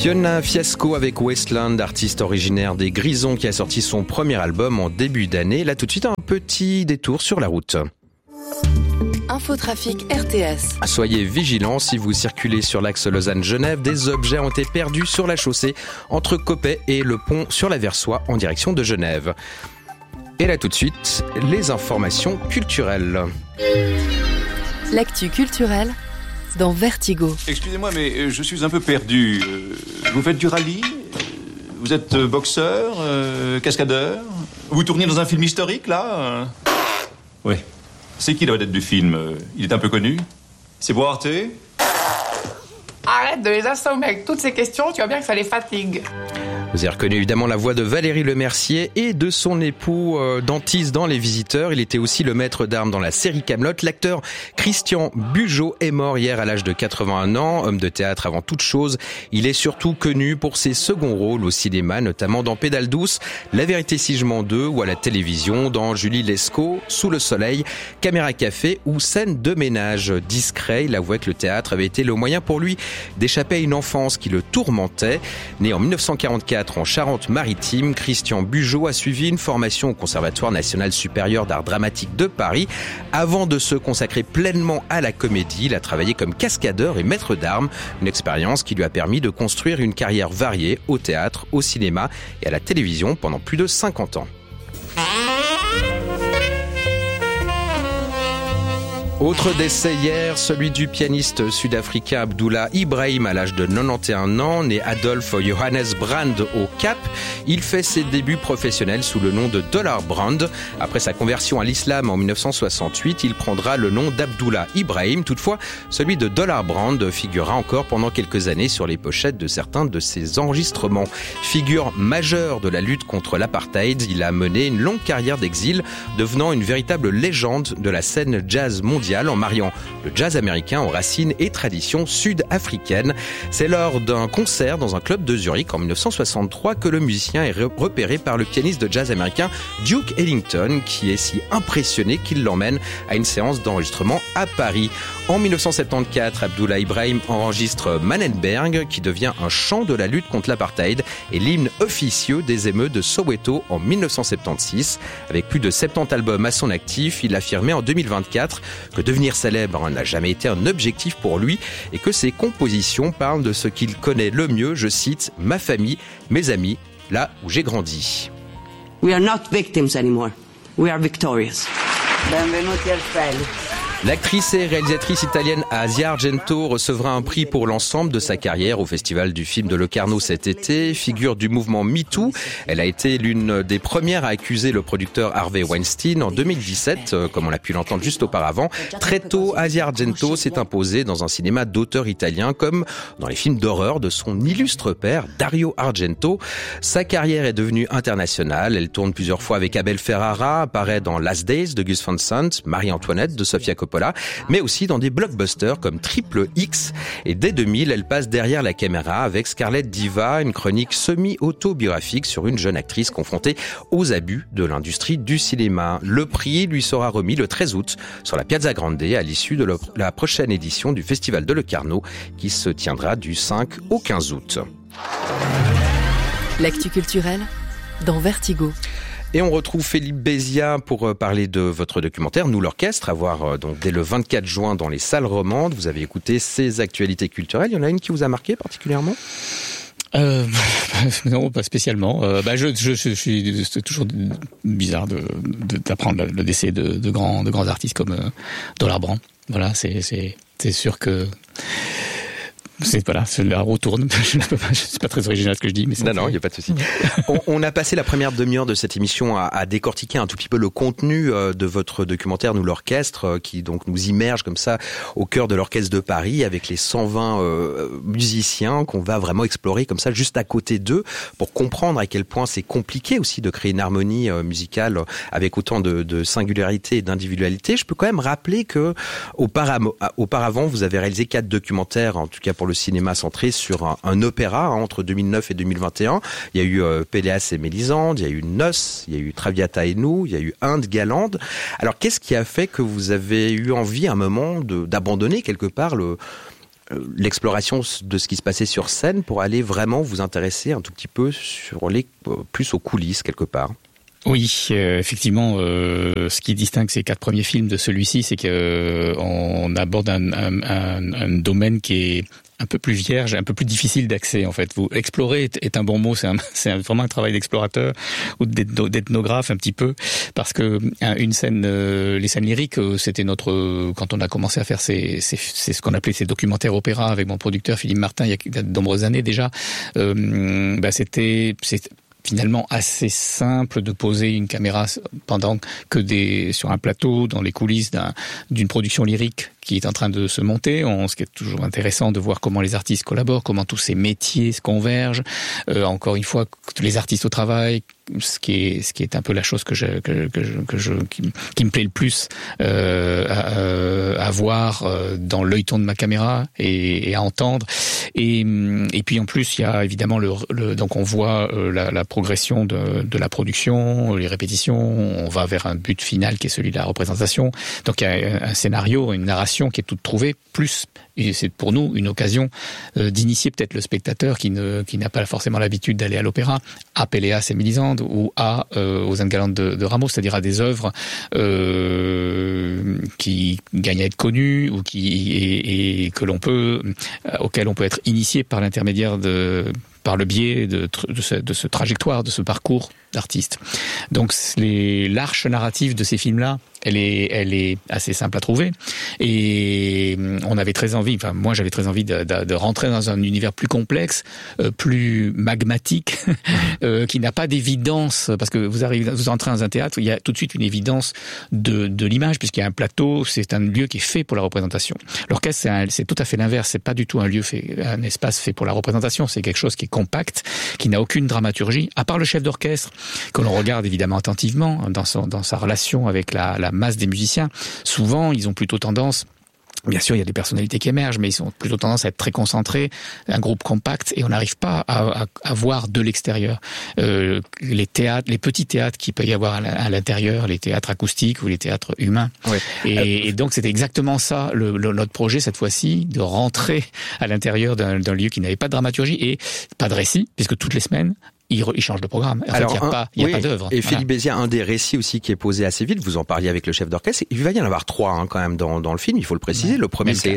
Fiona Fiasco avec Wasteland, artiste originaire des Grisons qui a sorti son premier album en début d'année. Là tout de suite un petit détour sur la route. Infotrafic RTS. Soyez vigilants si vous circulez sur l'axe Lausanne-Genève. Des objets ont été perdus sur la chaussée entre Coppet et le pont sur la Versoix en direction de Genève. Et là tout de suite, les informations culturelles. L'actu culturelle dans Vertigo. Excusez-moi, mais je suis un peu perdu. Vous faites du rallye ? Vous êtes boxeur, cascadeur ? Vous tournez dans un film historique, là ? Oui. C'est qui la vedette du film ? Il est un peu connu ? C'est Boarte ? Arrête de les assommer avec toutes ces questions, tu vois bien que ça les fatigue. Vous avez reconnu évidemment la voix de Valérie Lemercier et de son époux Dantis dans Les Visiteurs. Il était aussi le maître d'armes dans la série Kaamelott. L'acteur Christian Bugeaud est mort hier à l'âge de 81 ans. Homme de théâtre avant toute chose, il est surtout connu pour ses seconds rôles au cinéma, notamment dans Pédale douce, La vérité si je mens 2 ou à la télévision dans Julie Lescaut, Sous le soleil, Caméra café ou Scène de ménage. Discret, il avouait que le théâtre avait été le moyen pour lui d'échapper à une enfance qui le tourmentait. Né en 1944 en Charente-Maritime, Christian Bugeaud a suivi une formation au Conservatoire national supérieur d'art dramatique de Paris. Avant de se consacrer pleinement à la comédie, il a travaillé comme cascadeur et maître d'armes, une expérience qui lui a permis de construire une carrière variée au théâtre, au cinéma et à la télévision pendant plus de 50 ans. Autre décès hier, celui du pianiste sud-africain Abdullah Ibrahim à l'âge de 91 ans, né Adolf Johannes Brand au Cap. Il fait ses débuts professionnels sous le nom de Dollar Brand. Après sa conversion à l'islam en 1968, il prendra le nom d'Abdullah Ibrahim. Toutefois, celui de Dollar Brand figurera encore pendant quelques années sur les pochettes de certains de ses enregistrements. Figure majeure de la lutte contre l'apartheid, il a mené une longue carrière d'exil, devenant une véritable légende de la scène jazz mondiale en mariant le jazz américain aux racines et traditions sud-africaines. C'est lors d'un concert dans un club de Zurich en 1963 que le musicien est repéré par le pianiste de jazz américain Duke Ellington, qui est si impressionné qu'il l'emmène à une séance d'enregistrement à Paris. En 1974, Abdullah Ibrahim enregistre Mannenberg, qui devient un chant de la lutte contre l'apartheid et l'hymne officieux des émeutes de Soweto en 1976. Avec plus de 70 albums à son actif, il affirmait en 2024 que devenir célèbre n'a jamais été un objectif pour lui et que ses compositions parlent de ce qu'il connaît le mieux, je cite, « ma famille, mes amis, là où j'ai grandi ». We are not victims anymore. We are victorious. Benvenuti al Feli. L'actrice et réalisatrice italienne Asia Argento recevra un prix pour l'ensemble de sa carrière au Festival du film de Locarno cet été. Figure du mouvement MeToo, elle a été l'une des premières à accuser le producteur Harvey Weinstein en 2017, comme on l'a pu l'entendre juste auparavant. Très tôt, Asia Argento s'est imposée dans un cinéma d'auteur italien, comme dans les films d'horreur de son illustre père, Dario Argento. Sa carrière est devenue internationale. Elle tourne plusieurs fois avec Abel Ferrara, apparaît dans Last Days de Gus Van Sant, Marie-Antoinette de Sofia Coppola, mais aussi dans des blockbusters comme Triple X. Et dès 2000, elle passe derrière la caméra avec Scarlett Diva, une chronique semi-autobiographique sur une jeune actrice confrontée aux abus de l'industrie du cinéma. Le prix lui sera remis le 13 août sur la Piazza Grande à l'issue de la prochaine édition du Festival de Locarno qui se tiendra du 5 au 15 août. L'actu culturelle dans Vertigo. Et on retrouve Philippe Bézia pour parler de votre documentaire, Nous l'Orchestre, à voir donc dès le 24 juin dans les salles romandes. Vous avez écouté ces actualités culturelles. Il y en a une qui vous a marqué particulièrement ? Non, pas spécialement. C'est toujours bizarre d'apprendre le décès de grands artistes comme Dollar Brand. Voilà, c'est sûr que la roue tourne. Je suis pas très original ce que je dis, mais non, il n'y a pas de souci. On a passé la première demi-heure de cette émission à décortiquer un tout petit peu le contenu de votre documentaire Nous l'Orchestre, qui donc nous immerge comme ça au cœur de l'Orchestre de Paris avec les 120 musiciens qu'on va vraiment explorer comme ça juste à côté d'eux pour comprendre à quel point c'est compliqué aussi de créer une harmonie musicale avec autant de singularité et d'individualité. Je peux quand même rappeler que auparavant vous avez réalisé 4 documentaires, en tout cas pour le cinéma, centré sur un opéra entre 2009 et 2021. Il y a eu Péléas et Mélisande, il y a eu Noces, il y a eu Traviata et nous, il y a eu Inde Galande. Alors qu'est-ce qui a fait que vous avez eu envie à un moment d'abandonner quelque part l'exploration de ce qui se passait sur scène pour aller vraiment vous intéresser un tout petit peu plus aux coulisses quelque part. Oui, effectivement, ce qui distingue ces 4 premiers films de celui-ci, c'est qu'on aborde un domaine qui est un peu plus vierge, un peu plus difficile d'accès en fait. Vous explorer est un bon mot, c'est vraiment un travail d'explorateur ou d'ethnographe un petit peu, parce que les scènes lyriques, c'était quand on a commencé à faire c'est ce qu'on appelait ces documentaires opéra avec mon producteur Philippe Martin il y a de nombreuses années déjà. C'est finalement assez simple de poser une caméra pendant que sur un plateau, dans les coulisses d'une production lyrique qui est en train de se monter. Ce qui est toujours intéressant de voir comment les artistes collaborent, comment tous ces métiers se convergent. Encore une fois, les artistes au travail, ce qui est un peu la chose qui me plaît le plus à voir dans l'œilleton de ma caméra et à entendre. Et puis en plus, il y a évidemment donc on voit la progression de la production, les répétitions. On va vers un but final qui est celui de la représentation. Donc il y a un scénario, une narration qui est toute trouvée, plus et c'est pour nous une occasion d'initier peut-être le spectateur qui n'a pas forcément l'habitude d'aller à l'opéra, à Péléas et Mélisande ou aux Indes galantes de Rameau, c'est-à-dire à des œuvres qui gagnent à être connues ou auxquelles on peut être initié par le biais de ce trajectoire, de ce parcours d'artiste. Donc l'arche narrative de ces films-là, elle est assez simple à trouver. Et on avait très envie, moi j'avais très envie de rentrer dans un univers plus complexe, plus magmatique, qui n'a pas d'évidence, parce que vous entrez dans un théâtre, il y a tout de suite une évidence de l'image, puisqu'il y a un plateau, c'est un lieu qui est fait pour la représentation. L'orchestre, c'est tout à fait l'inverse, c'est pas du tout un espace fait pour la représentation, c'est quelque chose qui est compact, qui n'a aucune dramaturgie, à part le chef d'orchestre, que l'on regarde évidemment attentivement dans sa relation avec la masse des musiciens. Souvent, ils ont plutôt tendance, bien sûr, il y a des personnalités qui émergent, mais ils ont plutôt tendance à être très concentrés, un groupe compact, et on n'arrive pas à voir de l'extérieur. Les petits théâtres qu'il peut y avoir à l'intérieur, les théâtres acoustiques ou les théâtres humains. Ouais. Et donc, c'était exactement ça, notre projet cette fois-ci, de rentrer à l'intérieur d'un lieu qui n'avait pas de dramaturgie et pas de récit, puisque toutes les semaines, il change de programme. En fait, il n'y a pas d'œuvre. Et Philippe Béziat, un des récits aussi qui est posé assez vite, vous en parliez avec le chef d'orchestre, il va y en avoir 3 quand même dans le film, il faut le préciser. Le premier, c'est...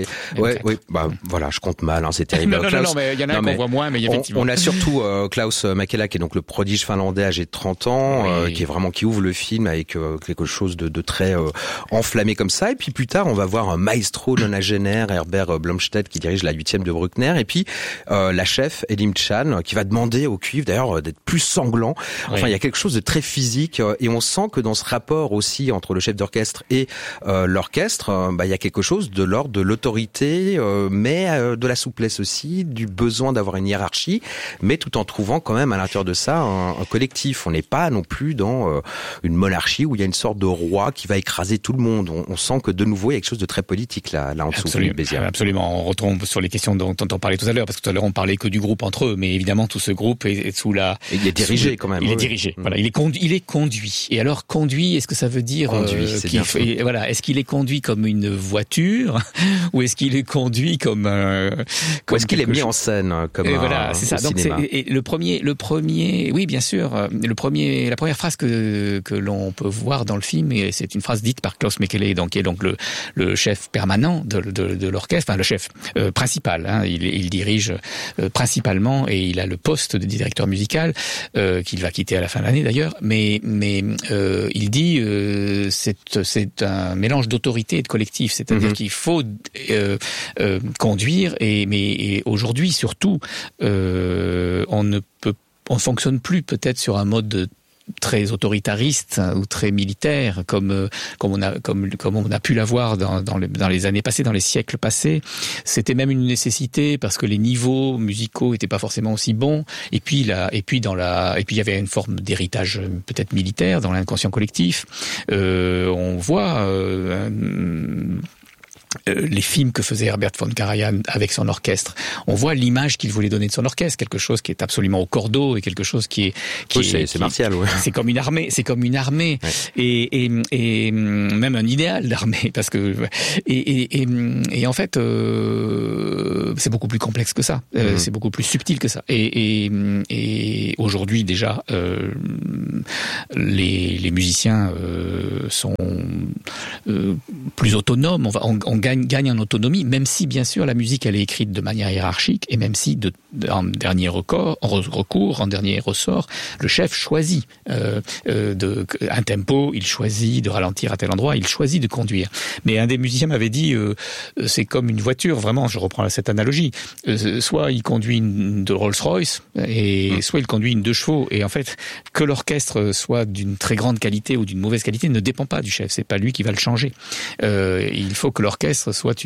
voilà, je compte mal, c'est terrible. Non, mais il y en a un qu'on voit moins, mais effectivement. On a surtout Klaus Mäkelä, qui est donc le prodige finlandais âgé de 30 ans, qui ouvre le film avec quelque chose de très enflammé comme ça. Et puis plus tard, on va voir un maestro nonagénaire, Herbert Blomstedt, qui dirige la 8e de Bruckner. Et puis la chef, Elim Chan, qui va demander au cuivre, d'ailleurs, d'être plus sanglant. Enfin, il y a quelque chose de très physique et on sent que dans ce rapport aussi entre le chef d'orchestre et l'orchestre, il y a quelque chose de l'ordre de l'autorité, mais de la souplesse aussi, du besoin d'avoir une hiérarchie, mais tout en trouvant quand même à l'intérieur de ça un collectif. On n'est pas non plus dans une monarchie où il y a une sorte de roi qui va écraser tout le monde. On sent que de nouveau il y a quelque chose de très politique là en dessous. Absolument. On retombe sur les questions dont on parlait tout à l'heure, parce que tout à l'heure on parlait que du groupe entre eux, mais évidemment tout ce groupe est sous la... Il est dirigé quand même. Il est dirigé. Voilà, il est conduit. Et alors conduit, est-ce que ça veut dire est-ce qu'il est conduit comme une voiture ou est-ce qu'il est conduit comme ou est-ce qu'il est mis en scène comme voilà, c'est ça. Donc le premier, oui, bien sûr, la première phrase que l'on peut voir dans le film, et c'est une phrase dite par Klaus Mäkelä, qui est donc le chef permanent de l'orchestre, enfin le chef principal. Il dirige principalement et il a le poste de directeur musical qu'il va quitter à la fin de l'année d'ailleurs, mais il dit c'est un mélange d'autorité et de collectif, c'est-à-dire qu'il faut conduire mais aujourd'hui surtout on ne fonctionne plus peut-être sur un mode très autoritariste ou très militaire comme on a pu l'avoir dans les années passées, dans les siècles passés. C'était même une nécessité parce que les niveaux musicaux étaient pas forcément aussi bons, et puis il y avait une forme d'héritage peut-être militaire dans l'inconscient collectif. On voit les films que faisait Herbert von Karajan avec son orchestre. On voit l'image qu'il voulait donner de son orchestre, quelque chose qui est absolument au cordeau et quelque chose qui est c'est martial, ouais. C'est comme une armée, ouais. et même un idéal d'armée, parce que et en fait c'est beaucoup plus complexe que ça, c'est beaucoup plus subtil que ça. Et aujourd'hui déjà les musiciens sont plus autonomes. On gagne en autonomie, même si bien sûr la musique elle est écrite de manière hiérarchique, et même si en dernier recours, en dernier ressort, le chef choisit un tempo, il choisit de ralentir à tel endroit, il choisit de conduire. Mais un des musiciens m'avait dit c'est comme une voiture, vraiment, je reprends cette analogie. Soit il conduit une Rolls-Royce, et soit il conduit une 2 chevaux. Et en fait, que l'orchestre soit d'une très grande qualité ou d'une mauvaise qualité ne dépend pas du chef. C'est pas lui qui va le changer. Il faut que l'orchestre soit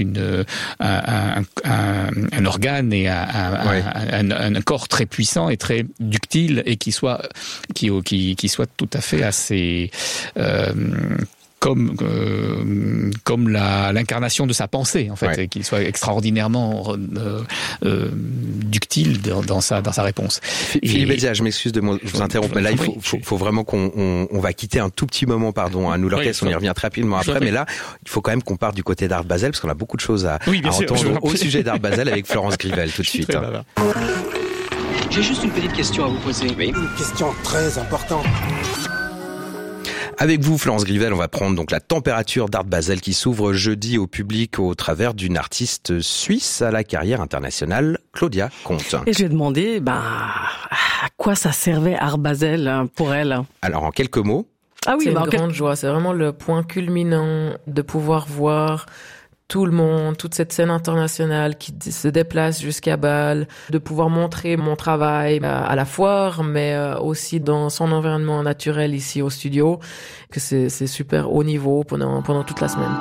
un organe et un corps très puissant et très ductile, et qui soit tout à fait assez comme l'incarnation de sa pensée, en fait, qu'il soit extraordinairement ductile dans sa réponse. Philippe Elzia, je m'excuse de vous interrompre, mais là il faut vraiment qu'on va quitter un tout petit moment, pardon, à nous l'orchestre, on y revient très rapidement après, mais là il faut quand même qu'on parte du côté d'Art Basel, parce qu'on a beaucoup de choses à entendre au sujet d'Art Basel avec Florence Grivel tout de suite. J'ai juste une petite question à vous poser. Oui. Une question très importante. Avec vous, Florence Grivel, on va prendre donc la température d'Art Basel qui s'ouvre jeudi au public au travers d'une artiste suisse à la carrière internationale, Claudia Comte. Et je lui ai demandé, à quoi ça servait Art Basel pour elle? Alors, en quelques mots. Ah oui, c'est une grande joie. C'est vraiment le point culminant de pouvoir voir tout le monde, toute cette scène internationale qui se déplace jusqu'à Bâle, de pouvoir montrer mon travail à la foire, mais aussi dans son environnement naturel ici au studio, que c'est super haut niveau pendant toute la semaine.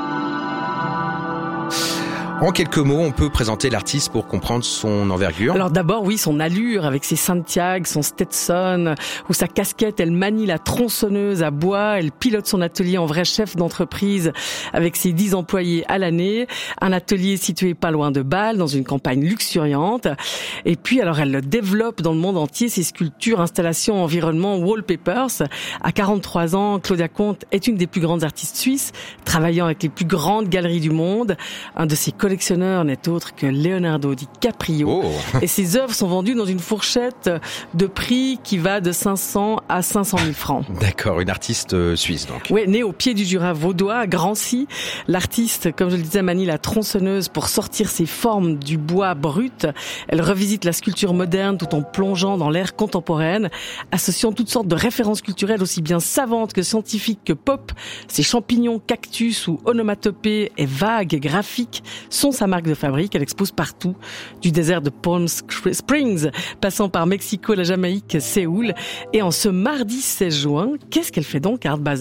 En quelques mots, on peut présenter l'artiste pour comprendre son envergure. Alors d'abord, oui, son allure avec ses Santiago, son Stetson, ou sa casquette, elle manie la tronçonneuse à bois, elle pilote son atelier en vrai chef d'entreprise avec ses 10 employés à l'année, un atelier situé pas loin de Bâle, dans une campagne luxuriante. Et puis, alors, elle développe dans le monde entier ses sculptures, installations, environnements, wallpapers. À 43 ans, Claudia Comte est une des plus grandes artistes suisses, travaillant avec les plus grandes galeries du monde. Un de ses collectionneur n'est autre que Leonardo DiCaprio. Et ses œuvres sont vendues dans une fourchette de prix qui va de 500 à 500 000 francs. D'accord, une artiste suisse donc. Oui, née au pied du Jura vaudois, à Grancy. L'artiste, comme je le disais, manie la tronçonneuse pour sortir ses formes du bois brut. Elle revisite la sculpture moderne tout en plongeant dans l'ère contemporaine, associant toutes sortes de références culturelles aussi bien savantes que scientifiques que pop. Ses champignons, cactus ou onomatopées et vagues graphiques sont sa marque de fabrique. Elle expose partout, du désert de Palm Springs, passant par Mexico, la Jamaïque, Séoul. Et en ce mardi 16 juin, qu'est-ce qu'elle fait donc à Art Basel ?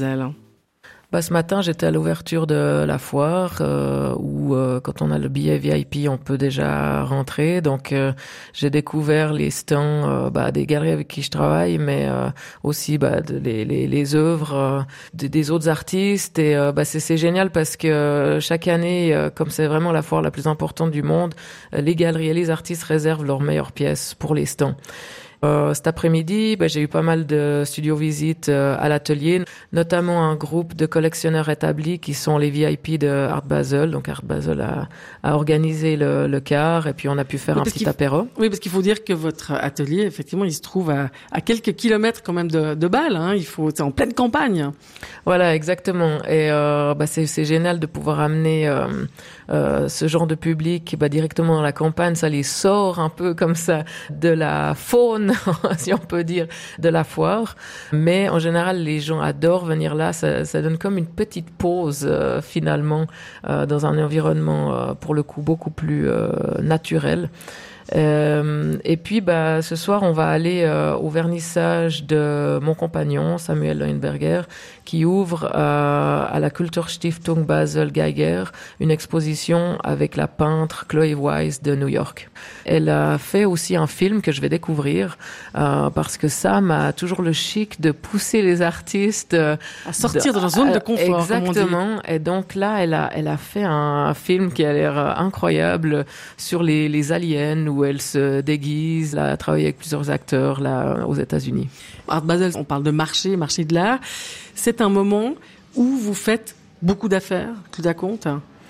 Ce matin, j'étais à l'ouverture de la foire où quand on a le billet VIP, on peut déjà rentrer. Donc, j'ai découvert les stands des galeries avec qui je travaille, mais aussi les œuvres des autres artistes. Et c'est génial parce que chaque année, comme c'est vraiment la foire la plus importante du monde, les galeries et les artistes réservent leurs meilleures pièces pour les stands. Cet après-midi, j'ai eu pas mal de studio-visites à l'atelier, notamment un groupe de collectionneurs établis qui sont les VIP de Art Basel. Donc Art Basel a organisé le quart et puis on a pu faire un petit apéro. Oui, parce qu'il faut dire que votre atelier, effectivement, il se trouve à quelques kilomètres quand même de Bâle. C'est en pleine campagne. Voilà, exactement. Et c'est génial de pouvoir amener ce genre de public directement dans la campagne. Ça les sort un peu comme ça de la faune, si on peut dire, de la foire. Mais en général, les gens adorent venir là. Ça donne comme une petite pause, finalement, dans un environnement, pour le coup, beaucoup plus naturel. Et puis, ce soir, on va aller au vernissage de mon compagnon, Samuel Leuenberger, qui ouvre à la Kulturstiftung Basel Geiger une exposition avec la peintre Chloé Weiss de New York. Elle a fait aussi un film que je vais découvrir parce que Sam a toujours le chic de pousser les artistes à sortir de leur zone de confort. Exactement. Et donc là, elle a fait un film qui a l'air incroyable sur les aliens où elle se déguise. Elle a travaillé avec plusieurs acteurs là aux États-Unis. Art Basel, on parle de marché de l'art. C'est un moment où vous faites beaucoup d'affaires, tout à compte.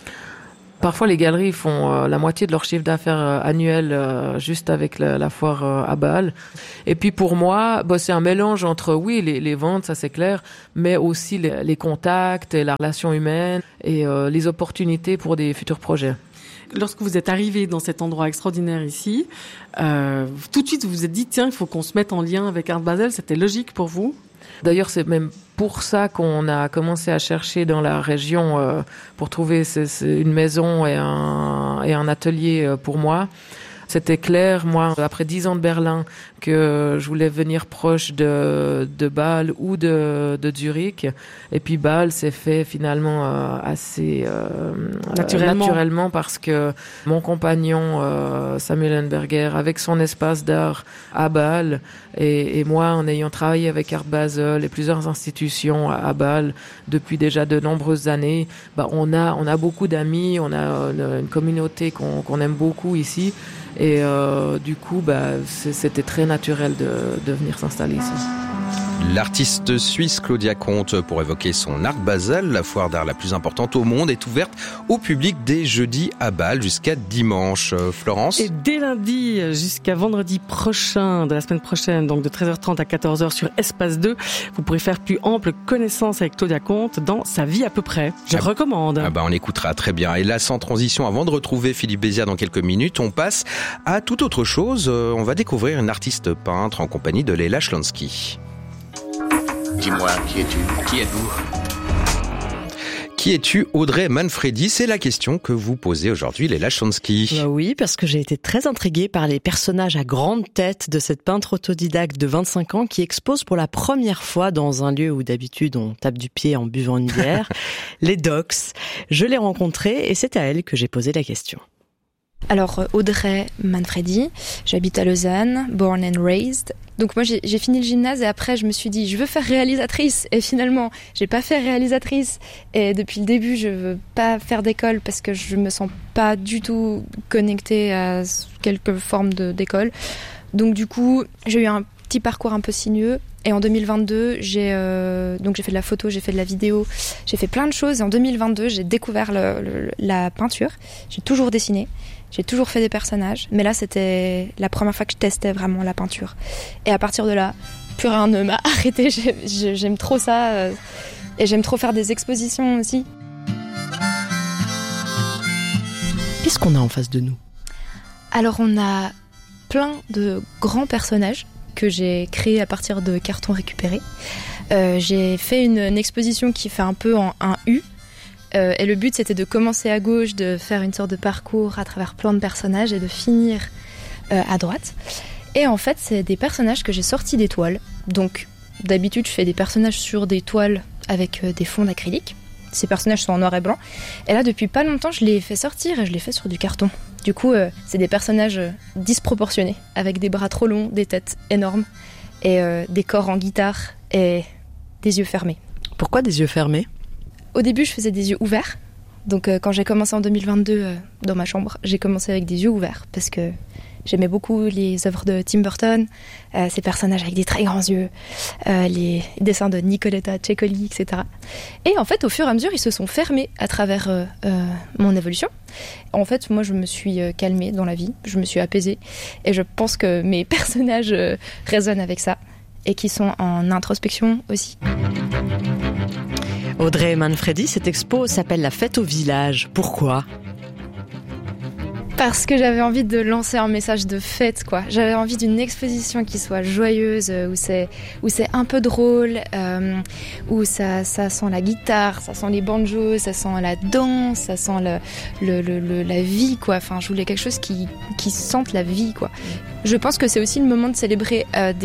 Parfois, les galeries font la moitié de leur chiffre d'affaires annuel juste avec la foire à Bâle. Et puis pour moi, c'est un mélange entre, oui, les ventes, ça c'est clair, mais aussi les contacts et la relation humaine et les opportunités pour des futurs projets. Lorsque vous êtes arrivé dans cet endroit extraordinaire ici, tout de suite vous vous êtes dit, tiens, il faut qu'on se mette en lien avec Art Basel. C'était logique pour vous? D'ailleurs, c'est même pour ça qu'on a commencé à chercher dans la région pour trouver une maison et un atelier pour moi. C'était clair, moi, après 10 ans de Berlin, que je voulais venir proche de Bâle ou de Zurich. Et puis Bâle s'est fait finalement assez naturellement parce que mon compagnon Samuel Leuenberger, avec son espace d'art à Bâle, et moi, en ayant travaillé avec Art Basel et plusieurs institutions à Bâle depuis déjà de nombreuses années, on a beaucoup d'amis, on a une communauté qu'on aime beaucoup ici. Et du coup, c'était très naturel de venir s'installer ici. L'artiste suisse Claudia Comte, pour évoquer son Art Basel, la foire d'art la plus importante au monde, est ouverte au public dès jeudi à Bâle jusqu'à dimanche. Florence ? Et dès lundi jusqu'à vendredi prochain, de la semaine prochaine, donc de 13h30 à 14h sur Espace 2, vous pourrez faire plus ample connaissance avec Claudia Comte dans Sa vie à peu près. Je recommande. On écoutera très bien. Et là, sans transition, avant de retrouver Philippe Béziat dans quelques minutes, on passe à toute autre chose. On va découvrir une artiste peintre en compagnie de Leila Schlonsky. Dis-moi, qui es-tu ? Qui êtes-vous ? Qui es-tu, Audrey Manfredi ? C'est la question que vous posez aujourd'hui, Leila Schlonsky. Oui, parce que j'ai été très intriguée par les personnages à grande tête de cette peintre autodidacte de 25 ans qui expose pour la première fois dans un lieu où d'habitude on tape du pied en buvant une bière, les Docks. Je l'ai rencontrée et c'est à elle que j'ai posé la question. Alors, Audrey Manfredi, j'habite à Lausanne, born and raised. Donc moi j'ai fini le gymnase et après je me suis dit je veux faire réalisatrice et finalement j'ai pas fait réalisatrice et depuis le début je veux pas faire d'école parce que je me sens pas du tout connectée à quelque forme d'école. Donc du coup j'ai eu un petit parcours un peu sinueux et en 2022 j'ai fait de la photo, j'ai fait de la vidéo, j'ai fait plein de choses et en 2022 j'ai découvert la peinture. J'ai toujours dessiné. J'ai toujours fait des personnages, mais là c'était la première fois que je testais vraiment la peinture. Et à partir de là, plus rien ne m'a arrêté. J'aime trop ça et j'aime trop faire des expositions aussi. Qu'est-ce qu'on a en face de nous ? Alors on a plein de grands personnages que j'ai créés à partir de cartons récupérés. J'ai fait une exposition qui fait un peu en un U. Et le but c'était de commencer à gauche, de faire une sorte de parcours à travers plein de personnages et de finir à droite. Et en fait c'est des personnages que j'ai sortis des toiles. Donc d'habitude je fais des personnages sur des toiles avec des fonds d'acrylique. Ces personnages sont en noir et blanc. Et là depuis pas longtemps je les ai fait sortir et je les fais sur du carton. Du coup c'est des personnages disproportionnés, avec des bras trop longs, des têtes énormes et des corps en guitare et des yeux fermés. Pourquoi des yeux fermés ? Au début, je faisais des yeux ouverts. Donc, quand j'ai commencé en 2022 dans ma chambre, j'ai commencé avec des yeux ouverts parce que j'aimais beaucoup les œuvres de Tim Burton, ces personnages avec des très grands yeux, les dessins de Nicoletta Cecoli, etc. Et en fait, au fur et à mesure, ils se sont fermés à travers mon évolution. En fait, moi, je me suis calmée dans la vie, je me suis apaisée et je pense que mes personnages résonnent avec ça et qui sont en introspection aussi. Audrey Manfredi, cette expo s'appelle La Fête au village. Pourquoi ? Parce que j'avais envie de lancer un message de fête, quoi. J'avais envie d'une exposition qui soit joyeuse, où c'est un peu drôle, où ça sent la guitare, ça sent les banjos, ça sent la danse, ça sent la vie, quoi. Enfin, je voulais quelque chose qui sente la vie, quoi. Je pense que c'est aussi le moment de célébrer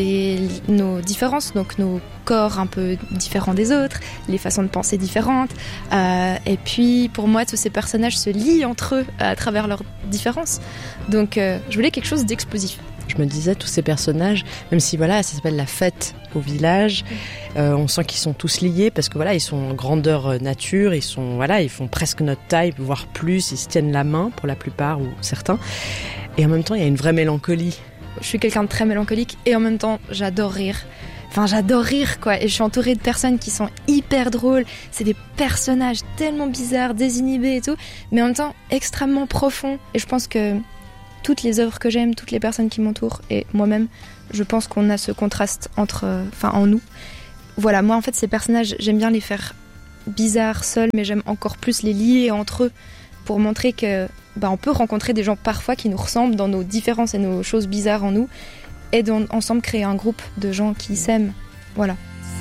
nos différences, donc nos corps un peu différents des autres, les façons de penser différentes. Et puis, pour moi, tous ces personnages se lient entre eux à travers leurs différences. Donc, je voulais quelque chose d'explosif. Je me disais, tous ces personnages, même si voilà, ça s'appelle la fête au village, on sent qu'ils sont tous liés parce que voilà, ils sont en grandeur nature, ils font presque notre taille, voire plus, ils se tiennent la main pour la plupart ou certains. Et en même temps, il y a une vraie mélancolie. Je suis quelqu'un de très mélancolique et en même temps, j'adore rire. Enfin, j'adore rire, quoi. Et je suis entourée de personnes qui sont hyper drôles. C'est des personnages tellement bizarres, désinhibés et tout, mais en même temps extrêmement profonds. Et je pense que toutes les œuvres que j'aime, toutes les personnes qui m'entourent et moi-même, je pense qu'on a ce contraste en nous. Voilà, moi en fait, ces personnages, j'aime bien les faire bizarres seuls, mais j'aime encore plus les lier entre eux pour montrer que on peut rencontrer des gens parfois qui nous ressemblent dans nos différences et nos choses bizarres en nous et ensemble créer un groupe de gens qui s'aiment. Voilà.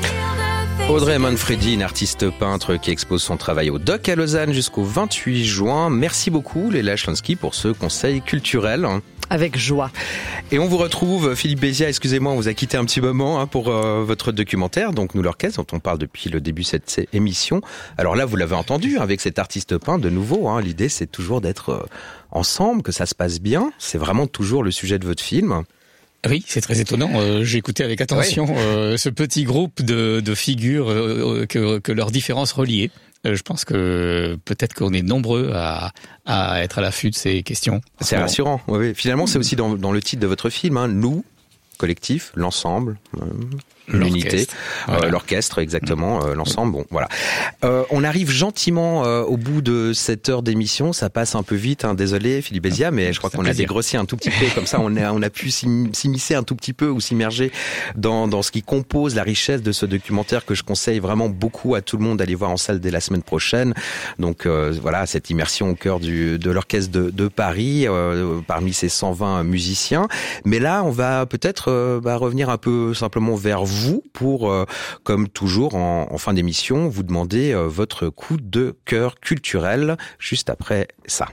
Audrey Manfredi, une artiste peintre qui expose son travail au DOC à Lausanne jusqu'au 28 juin. Merci beaucoup Léla Schlonsky pour ce conseil culturel. Avec joie. Et on vous retrouve, Philippe Béziat, excusez-moi, on vous a quitté un petit moment pour votre documentaire, donc Nous l'orchestre, dont on parle depuis le début de cette émission. Alors là, vous l'avez entendu, avec cet artiste peintre, de nouveau, l'idée c'est toujours d'être ensemble, que ça se passe bien. C'est vraiment toujours le sujet de votre film. Oui, c'est très étonnant. J'ai écouté avec attention ce petit groupe de figures que leurs différences reliées. Je pense que peut-être qu'on est nombreux à être à l'affût de ces questions. C'est rassurant. Oui. Finalement, c'est aussi dans le titre de votre film, nous, collectif, l'ensemble, l'unité, l'orchestre, exactement, l'ensemble. Bon, voilà. On arrive gentiment au bout de cette heure d'émission. Ça passe un peu vite. Désolé, Philippe Béziat, mais je crois qu'on a dégrossi un tout petit peu. Comme ça, on a pu s'immiscer un tout petit peu ou s'immerger dans ce qui compose la richesse de ce documentaire que je conseille vraiment beaucoup à tout le monde d'aller voir en salle dès la semaine prochaine. Donc voilà, cette immersion au cœur de l'orchestre de Paris, parmi ces 120 musiciens. Mais là, on va peut-être revenir un peu simplement vers vous pour, comme toujours en fin d'émission, vous demander votre coup de cœur culturel juste après ça.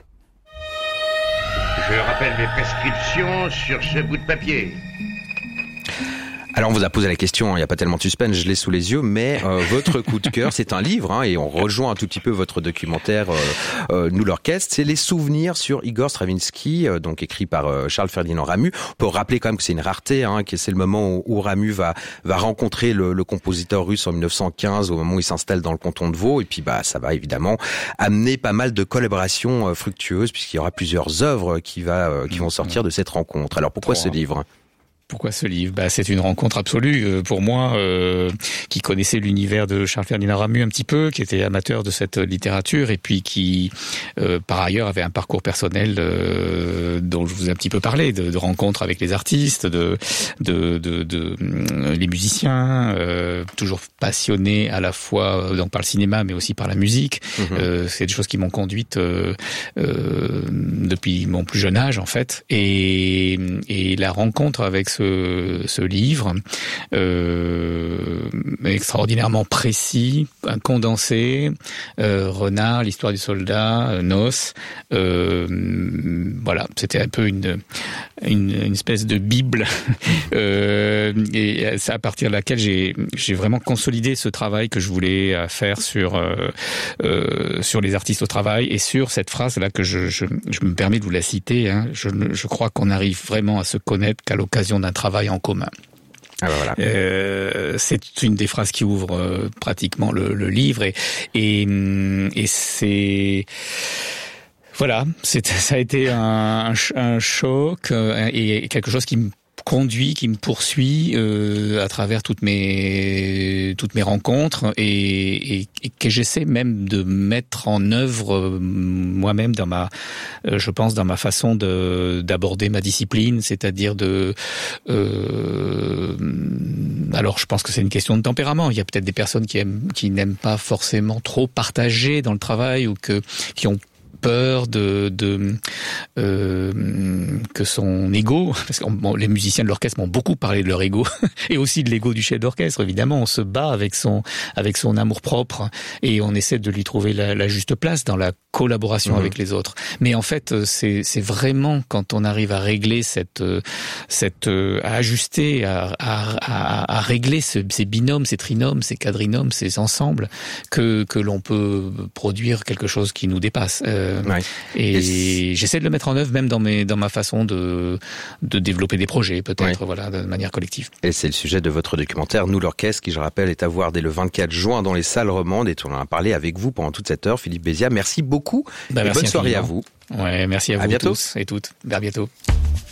Je rappelle mes prescriptions sur ce bout de papier. Alors on vous a posé la question, il n'y a pas tellement de suspense, je l'ai sous les yeux, mais votre coup de cœur, c'est un livre, et on rejoint un tout petit peu votre documentaire Nous l'orchestre, c'est les souvenirs sur Igor Stravinsky, donc écrit par Charles-Ferdinand Ramu. On peut rappeler quand même que c'est une rareté, que c'est le moment où Ramu va rencontrer le compositeur russe en 1915, au moment où il s'installe dans le canton de Vaud, et puis ça va évidemment amener pas mal de collaborations fructueuses, puisqu'il y aura plusieurs œuvres qui vont sortir de cette rencontre. Alors pourquoi ce livre ? Pourquoi ce livre ? C'est une rencontre absolue pour moi, qui connaissais l'univers de Charles-Ferdinand Ramu un petit peu, qui était amateur de cette littérature et puis qui, par ailleurs, avait un parcours personnel dont je vous ai un petit peu parlé, de rencontres avec les artistes, de les musiciens, toujours passionné à la fois donc par le cinéma mais aussi par la musique. C'est des choses qui m'ont conduite depuis mon plus jeune âge en fait, et la rencontre avec ce livre extraordinairement précis, condensé, Renard, l'histoire du soldat, Noce, voilà, c'était un peu une espèce de bible et c'est à partir de laquelle j'ai vraiment consolidé ce travail que je voulais faire sur les artistes au travail, et sur cette phrase là que je me permets de vous la citer, je crois qu'on arrive vraiment à se connaître qu'à l'occasion d'un travail en commun. Voilà. C'est une des phrases qui ouvre pratiquement le livre, et c'est voilà, ça a été un choc et quelque chose qui me conduit, qui me poursuit à travers toutes mes rencontres, et que j'essaie même de mettre en œuvre moi-même je pense dans ma façon d'aborder ma discipline, c'est-à-dire alors je pense que c'est une question de tempérament. Il y a peut-être des personnes qui n'aiment pas forcément trop partager dans le travail, ou qui ont peur que son ego, parce que les musiciens de l'orchestre m'ont beaucoup parlé de leur ego et aussi de l'ego du chef d'orchestre. Évidemment, on se bat avec son amour propre et on essaie de lui trouver la juste place dans la collaboration avec les autres. Mais en fait, c'est vraiment quand on arrive à régler à ajuster, à régler ces binômes, ces trinômes, ces quadrinômes, ces ensembles que l'on peut produire quelque chose qui nous dépasse. Et j'essaie de le mettre en œuvre même dans ma façon de développer des projets, peut-être, voilà, de manière collective. Et c'est le sujet de votre documentaire, Nous l'Orchestre, qui, je rappelle, est à voir dès le 24 juin dans les salles romandes, et on en a parlé avec vous pendant toute cette heure. Philippe Béziat, merci beaucoup, et bonne soirée à vous. Ouais, merci à vous bientôt. tous et toutes. À bientôt.